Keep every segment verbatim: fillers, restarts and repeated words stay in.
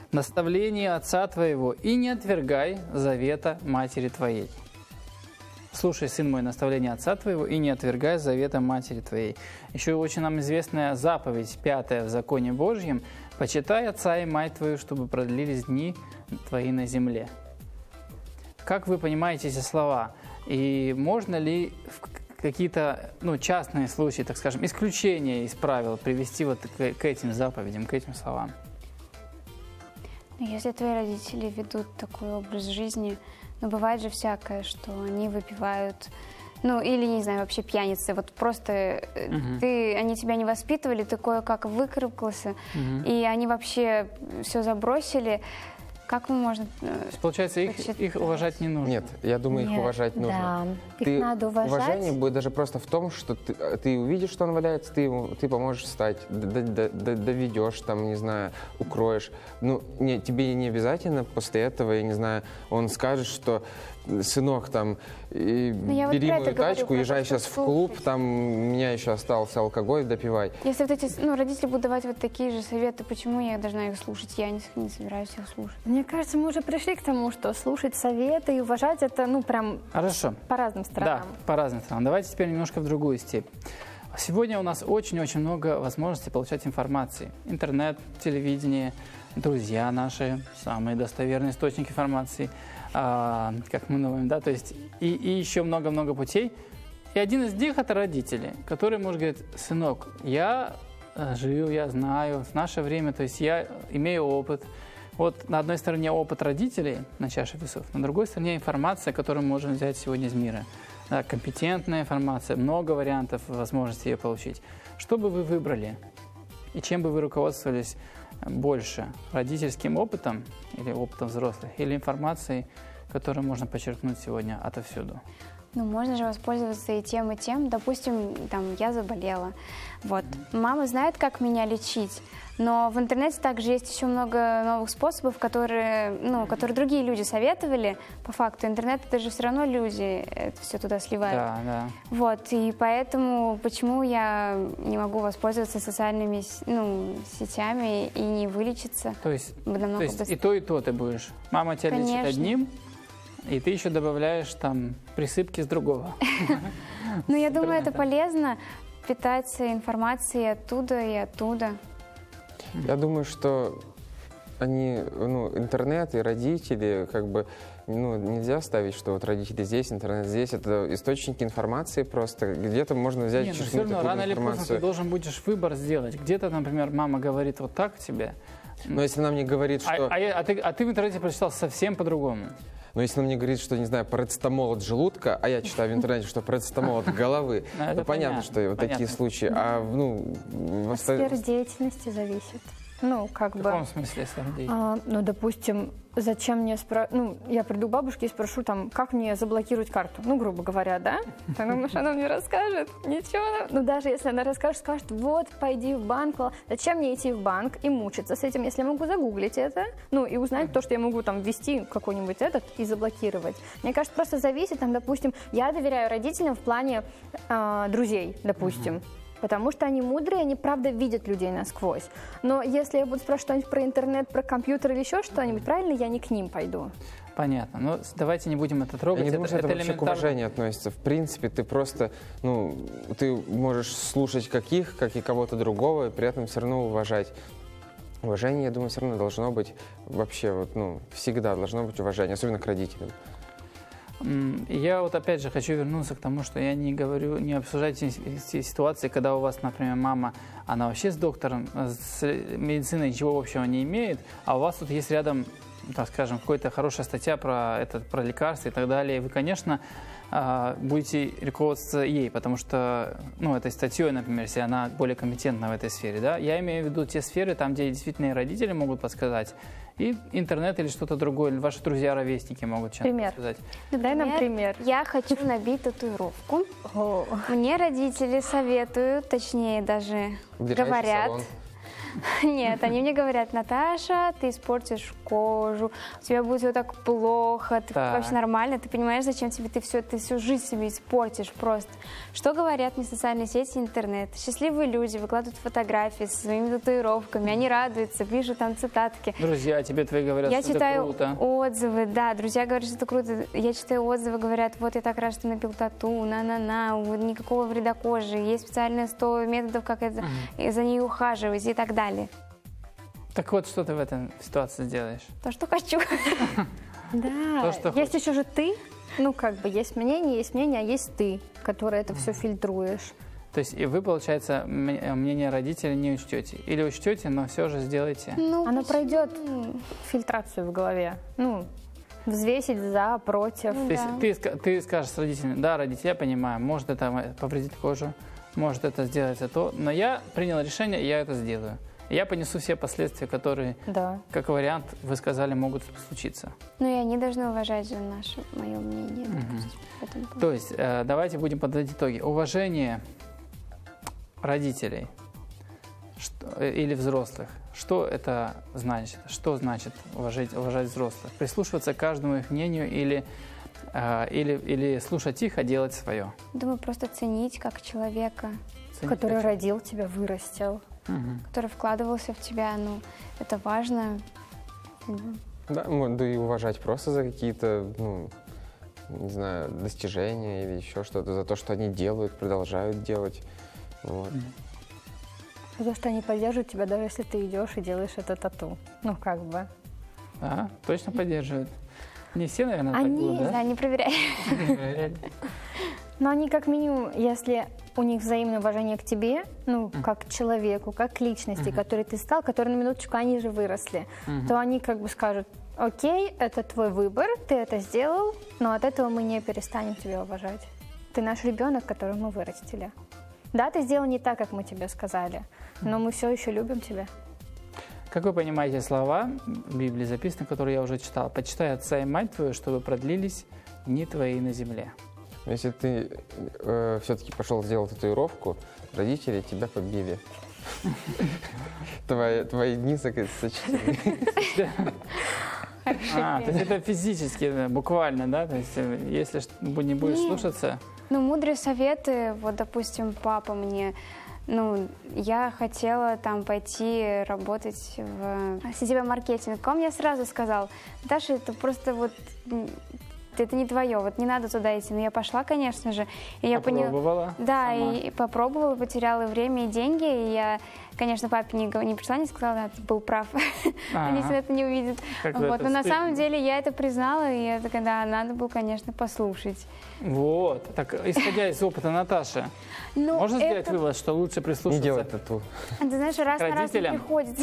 наставление отца твоего и не отвергай завета матери твоей. Слушай, сын мой, наставление отца твоего и не отвергай завета матери твоей. Еще очень нам известная заповедь, пятая в законе Божьем. Почитай отца и мать твою, чтобы продлились дни твои на земле. Как вы понимаете эти слова? И можно ли в какие-то ну, частные случаи, так скажем, исключения из правил привести вот к, к этим заповедям, к этим словам? Если твои родители ведут такой образ жизни, но бывает же всякое, что они выпивают, ну или, не знаю, вообще пьяницы. Вот просто угу. ты, они тебя не воспитывали, ты кое-как выкарабкался, угу. и они вообще все забросили. Как можно... Получается, их, их уважать не нужно? Нет, я думаю, Нет, их уважать нужно. Да. Ты, их надо уважать. Уважение будет даже просто в том, что ты, ты увидишь, что он валяется, ты, ему, ты поможешь встать, доведешь, там, не знаю, укроешь. Ну, не, тебе не обязательно после этого, я не знаю, он скажет, что сынок, там, и бери вот мою тачку, езжай сейчас в клуб, там у меня еще остался алкоголь, допивай. Если вот эти ну, родители будут давать вот такие же советы, почему я должна их слушать? Я не, не собираюсь их слушать. Мне кажется, мы уже пришли к тому, что слушать советы и уважать это, ну, прям Хорошо. по разным сторонам. Да, по разным сторонам. Давайте теперь немножко в другую степь. Сегодня у нас очень-очень много возможностей получать информации. Интернет, телевидение, друзья наши, самые достоверные источники информации, а, как мы называем, да, то есть и, и еще много-много путей. И один из них – это родители, который может говорить: сынок, я жил, я знаю, в наше время, то есть я имею опыт. Вот на одной стороне опыт родителей на чаше весов, на другой стороне информация, которую мы можем взять сегодня из мира. Да, компетентная информация, много вариантов возможностей ее получить. Что бы вы выбрали? И чем бы вы руководствовались больше? Родительским опытом или опытом взрослых? Или информацией, которую можно почерпнуть сегодня отовсюду? Ну, можно же воспользоваться и тем, и тем. Допустим, там, я заболела. Вот. Мама знает, как меня лечить, но в интернете также есть еще много новых способов, которые, ну, которые другие люди советовали. По факту, интернет — это же все равно люди это все туда сливают. Да, да. Вот, и поэтому почему я не могу воспользоваться социальными ну, сетями и не вылечиться? То есть, намного то есть быстрее. и то, и то ты будешь. Мама тебя Конечно. лечит одним, и ты еще добавляешь там присыпки с другого. Ну, я думаю, это полезно питаться информацией оттуда и оттуда. Я думаю, что они, ну, интернет и родители, как бы, ну, нельзя ставить, что вот родители здесь, интернет здесь. Это источники информации просто. Где-то можно взять Нет, но черпнуть все равно рано или поздно ты информацию. должен будешь выбор сделать. Где-то, например, мама говорит вот так тебе, Но если она мне говорит, а, что... а, я- а ты, а ты в интернете прочитал совсем по-другому. Но если она мне говорит, что, не знаю, парацетамол от желудка, а я читаю в интернете, что парацетамол от головы, Ну, это то понятно, понятно, что вот такие понятно. случаи. А, ну, в От оста- сферы деятельности зависит. Ну, как В бы... каком смысле, Сергей? А, ну, допустим, зачем мне спрашивать, ну, я приду к бабушке и спрошу, там, как мне заблокировать карту, ну, грубо говоря, да? Ты думаешь, она мне расскажет? Ничего. Ну, даже если она расскажет, скажет, вот, пойди в банк. Зачем мне идти в банк и мучиться с этим, если я могу загуглить это, ну, и узнать то, что я могу там ввести какой-нибудь этот и заблокировать. Мне кажется, просто зависит, там, допустим, я доверяю родителям в плане э, друзей, допустим. Потому что они мудрые, они правда видят людей насквозь. Но если я буду спрашивать что-нибудь про интернет, про компьютер или еще что-нибудь, правильно, я не к ним пойду. Понятно. Ну, давайте не будем это трогать. Я не думаю, это, что это, это вообще к элементарно. уважению относится. В принципе, ты просто, ну, ты можешь слушать как их, как и кого-то другого, и при этом все равно уважать. Уважение, я думаю, все равно должно быть вообще, вот, ну, всегда должно быть уважение, особенно к родителям. М, Я вот опять же хочу вернуться к тому, что я не говорю, не обсуждайте те ситуации, когда у вас, например, мама, она вообще с доктором, с медициной ничего общего не имеет, а у вас тут есть рядом, так скажем, какая-то хорошая статья про, это, про лекарства и так далее. И вы, конечно, а, будете руководствоваться ей, потому что, ну, этой статьей, например, если она более компетентна в этой сфере, да, я имею в виду те сферы, там, где действительно и родители могут подсказать, и интернет или что-то другое, или ваши друзья-ровесники могут чем-то Пример. подсказать. Дай нам пример. Я хочу набить татуировку. О. Мне родители советуют, точнее даже Ближайший говорят, салон. Нет, они мне говорят: Наташа, ты испортишь кожу, у тебя будет все так плохо, ты Так. вообще нормально, ты понимаешь, зачем тебе, ты, все, ты всю жизнь себе испортишь просто. Что говорят мне социальные сети, интернет? Счастливые люди выкладывают фотографии со своими татуировками, они радуются, пишут там цитатки. Друзья тебе твои говорят, Я что читаю это круто. отзывы, да, друзья говорят, что это круто. Я читаю отзывы, говорят: вот я так рад, что набил тату, на-на-на, вот никакого вреда коже, есть специальные сто методов, как это, и за ней ухаживать и так далее. Так вот, что ты в этой ситуации сделаешь? То, что хочу. Да, То, что есть еще же ты, ну как бы есть мнение, есть мнение, а есть ты, который это все фильтруешь. То есть и вы, получается, м- мнение родителей не учтете. Или учтете, но все же сделаете. Ну, Оно почему? пройдет фильтрацию в голове. Ну, взвесить за, против. То есть Да. ты, ска- ты скажешь с родителями: да, родители, я понимаю, может это повредить кожу, может это сделать то, но я принял решение, я это сделаю. Я понесу все последствия, которые, Да. как вариант, вы сказали, могут случиться. Ну и они должны уважать же наше, мое мнение, допустим, в этом плане. То есть э, давайте будем подводить итоги. Уважение родителей что- э, или взрослых. Что это значит? Что значит уважать, уважать взрослых? Прислушиваться к каждому их мнению или, э, или, или слушать их, а делать свое? Думаю, просто ценить как человека, Ценить Который как- родил тебя, вырастил. Мгм. который вкладывался в тебя, ну, это важно. Да, мо- да и уважать просто за какие-то, ну, не знаю, достижения или еще что-то, за то, что они делают, продолжают делать. Вот. За что они поддерживают тебя, даже если ты идешь и делаешь это тату. Ну, как бы. Да, точно поддерживают. Не все, наверное, так Они, будут, Да, да? не проверяй. Проверять. Но они как минимум, если у них взаимное уважение к тебе, ну, как к человеку, как к личности, который ты стал, который на минуточку, они же выросли, то они как бы скажут: окей, это твой выбор, ты это сделал, но от этого мы не перестанем тебя уважать. Ты наш ребенок, которого мы вырастили. Да, ты сделал не так, как мы тебе сказали, но мы все еще любим тебя. Как вы понимаете слова в Библии записаны, которые я уже читал? «Почитай отца и мать твою, чтобы продлились дни твои на земле». Если ты э, все-таки пошел сделал татуировку, родители тебя побили. Твои, твои дни сок- сочтены. А, то есть это физически, да, буквально, да? То есть э, если ш- бу- не будешь Нет. слушаться, Ну, мудрые советы, вот, допустим, папа мне, ну, я хотела там пойти работать в сетевой маркетинг. Он мне сразу сказал: Даша, это просто вот, м, это не твое, вот не надо туда идти. Но я пошла, конечно же, и я поняла. попробовала Да, сама. и попробовала, потеряла и время, и деньги. И я, конечно, папе не, гов- не пришла, не сказала: да, ты был прав. Они Ага. это не увидят. Как в Вот. это Но на стыдно. самом деле я это признала, и я такая: да, надо было, конечно, послушать. Вот. Так, исходя из опыта Наташи, Ну, можно сделать это- вывод, что лучше Не прислушаться? делать тату. Ты знаешь, раз на раз не родителям? приходится.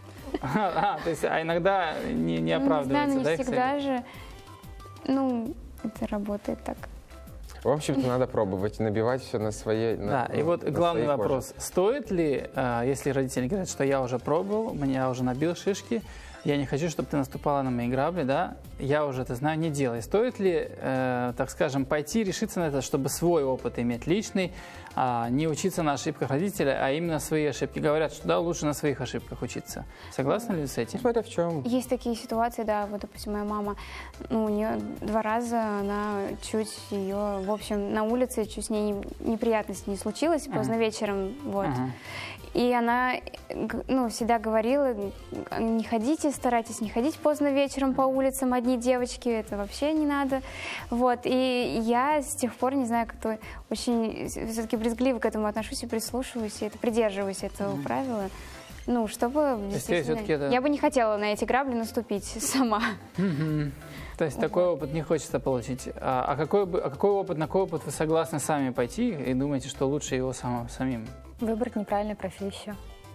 А, то есть, а иногда не, не Ну, не знаю, оправдывается, но да, не их всегда же. Ну, это работает так. В общем-то, надо пробовать, набивать все на своей. на- Да, и ну, вот на главный своей коже. вопрос. Стоит ли, э, если родители говорят, что я уже пробовал, меня уже набил шишки, я не хочу, чтобы ты наступала на мои грабли, да, я уже это знаю, не делай. Стоит ли, э, так скажем, пойти, решиться на это, чтобы свой опыт иметь личный, а не учиться на ошибках родителя, а именно свои ошибки? Говорят, что да, лучше на своих ошибках учиться. Согласны ли вы с этим? Ну, смотря в чем. Есть такие ситуации, да, вот, допустим, моя мама, ну, у нее два раза она чуть ее, в общем, на улице чуть с ней не- неприятности не случилось, поздно вечером, вот. Ага. И она, г- ну, всегда говорила: не ходите, старайтесь не ходить поздно вечером по улицам, одни девочки, это вообще не надо. Вот, и я с тех пор, не знаю, как-то очень все-таки брезгливо к этому отношусь и прислушиваюсь, и это, придерживаюсь этого правила. Ну, чтобы есть действительно... всё-таки это- Я бы не хотела на эти грабли наступить сама. Мгм. То есть такой опыт не хочется получить. А, а какой, бы- а какой опыт, на какой опыт вы согласны сами пойти и думаете, что лучше его само- самим? Выбрать неправильную профессию.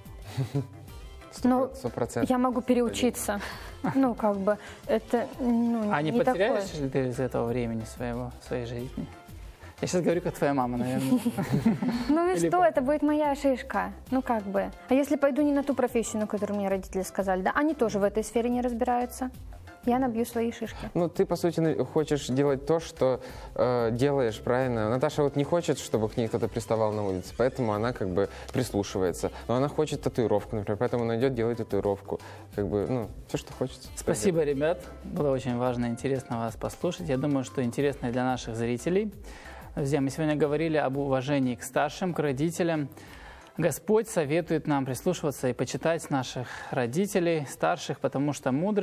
Сто Ну, сто процентов. Я могу переучиться. Ну, как бы, это ну, А не, не такое. потеряешь ли ты из этого времени своего, своей жизни? Я сейчас говорю, как твоя мама, наверное. Ну и Или что, папа. это будет моя шишка. Ну как бы. А если пойду не на ту профессию, на которую мне родители сказали, да, они тоже в этой сфере не разбираются. Я набью свои шишки. Ну, ты, по сути, на- хочешь делать то, что э, делаешь, правильно? Наташа вот не хочет, чтобы к ней кто-то приставал на улице, поэтому она как бы прислушивается. Но она хочет татуировку, например, поэтому она идет делать татуировку. Как бы, ну, все, что хочется. Спасибо, ребят. Было очень важно и интересно вас послушать. Я думаю, что интересно и для наших зрителей. Друзья, мы сегодня говорили об уважении к старшим, к родителям. Господь советует нам прислушиваться и почитать наших родителей, старших, потому что мудрый